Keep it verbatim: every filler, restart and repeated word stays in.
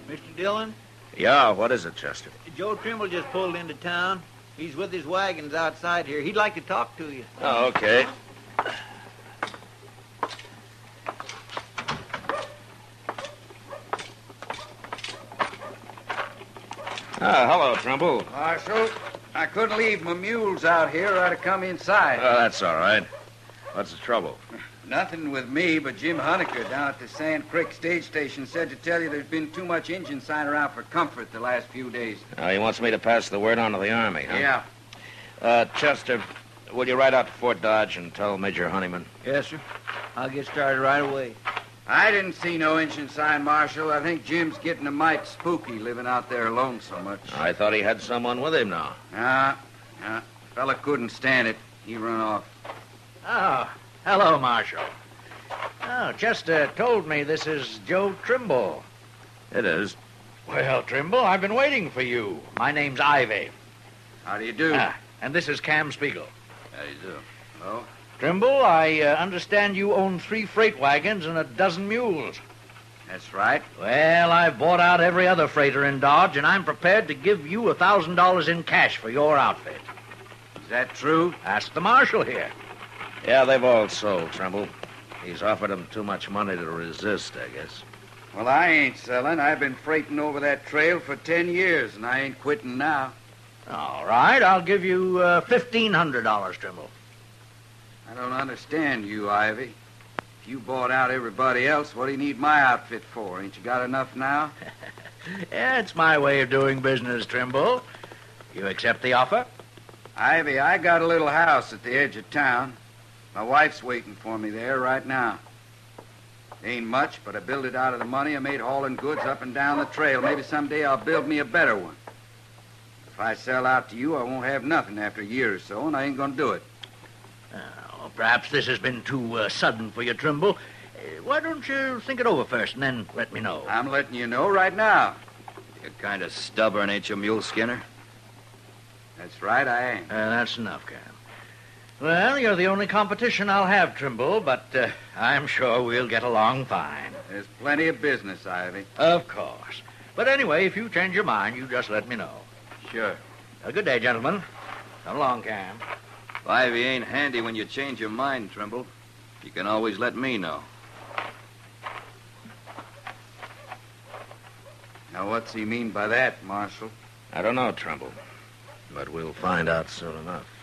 Mister Dillon? Yeah, what is it, Chester? Joe Trimble just pulled into town. He's with his wagons outside here. He'd like to talk to you. Oh, okay. Ah, hello, Trimble. Marshal, I couldn't leave my mules out here or I'd have come inside. Oh, that's all right. What's the trouble? Nothing with me, but Jim Honecker down at the Sand Creek stage station said to tell you there's been too much engine sign around for comfort the last few days. Uh, he wants me to pass the word on to the Army, huh? Yeah. Uh, Chester, will you ride out to Fort Dodge and tell Major Honeyman? Yes, sir. I'll get started right away. I didn't see no engine sign, Marshal. I think Jim's getting a mite spooky living out there alone so much. I thought he had someone with him now. Nah, nah. Fella couldn't stand it. He run off. Oh, hello, Marshal. Oh, Chester told me this is Joe Trimble. It is. Well, Trimble, I've been waiting for you. My name's Ivy. How do you do? Ah, and this is Cam Spiegel. How do you do? Hello? Trimble, I uh, understand you own three freight wagons and a dozen mules. That's right. Well, I've bought out every other freighter in Dodge, and I'm prepared to give you a thousand dollars in cash for your outfit. Is that true? Ask the marshal here. Yeah, they've all sold, Trimble. He's offered them too much money to resist, I guess. Well, I ain't selling. I've been freighting over that trail for ten years, and I ain't quitting now. All right, I'll give you uh, fifteen hundred dollars, Trimble. I don't understand you, Ivy. If you bought out everybody else, what do you need my outfit for? Ain't you got enough now? Yeah, it's my way of doing business, Trimble. You accept the offer? Ivy, I got a little house at the edge of town. My wife's waiting for me there right now. Ain't much, but I built it out of the money I made hauling goods up and down the trail. Maybe someday I'll build me a better one. If I sell out to you, I won't have nothing after a year or so, and I ain't gonna do it. Oh, perhaps this has been too uh, sudden for you, Trimble. Uh, why don't you think it over first and then let me know? I'm letting you know right now. You're kind of stubborn, ain't you, Mule Skinner? That's right, I am. Uh, that's enough, Cam. Well, you're the only competition I'll have, Trimble, but uh, I'm sure we'll get along fine. There's plenty of business, Ivy. Of course. But anyway, if you change your mind, you just let me know. Sure. Uh, good day, gentlemen. Come along, Cam. If Ivy ain't handy when you change your mind, Trimble, you can always let me know. Now, what's he mean by that, Marshal? I don't know, Trimble. But we'll find out soon enough.